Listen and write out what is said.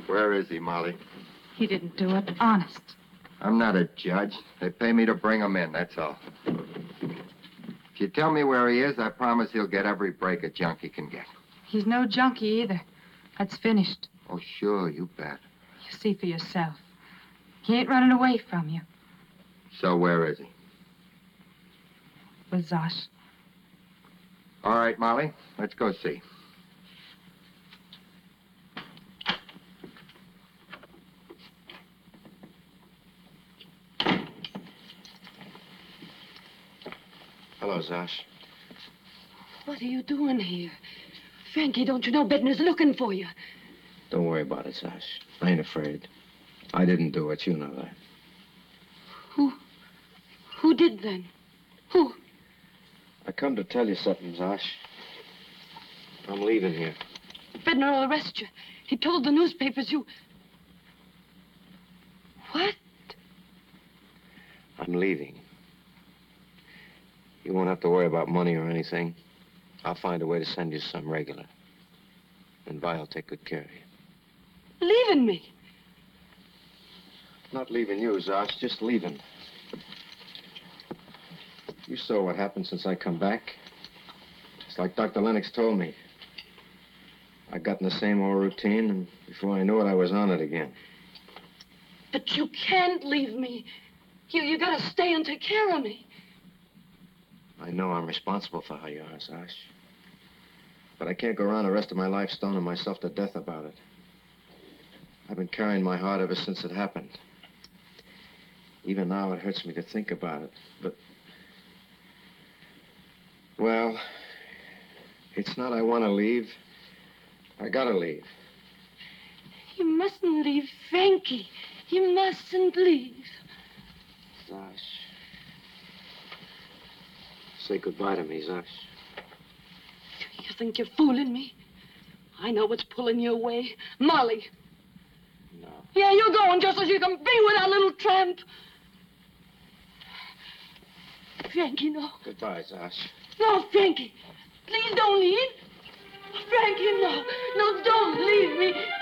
Where is he, Molly? He didn't do it, honest. I'm not a judge. They pay me to bring him in, that's all. If you tell me where he is, I promise he'll get every break a junkie can get. He's no junkie either. That's finished. Oh, sure, you bet. You see for yourself. He ain't running away from you. So where is he? With Zosh. All right, Molly, let's go see. Hello, Zosh. What are you doing here? Frankie, don't you know Bedner's looking for you? Don't worry about it, Zosh. I ain't afraid. I didn't do it. You know that. Who did then? Who? I come to tell you something, Zosh. I'm leaving here. Bednar will arrest you. He told the newspapers you... What? I'm leaving. You won't have to worry about money or anything. I'll find a way to send you some regular. And Vi will take good care of you. Leaving me? Not leaving you, Zosh, just leaving. You saw what happened since I come back. It's like Dr. Lennox told me. I got in the same old routine, and before I knew it, I was on it again. But you can't leave me. You gotta stay and take care of me. I know I'm responsible for how you are, Zosh. But I can't go around the rest of my life stoning myself to death about it. I've been carrying my heart ever since it happened. Even now, it hurts me to think about it, but... Well, it's not I want to leave. I gotta leave. You mustn't leave, Frankie. You mustn't leave. Zosh. Say goodbye to me, Zosh. You think you're fooling me? I know what's pulling you away. Molly. No. Yeah, you're going just so you can be with that little tramp. Frankie, no. Goodbye, Zosh. No, Frankie. Please don't leave. Frankie, no. No, don't leave me.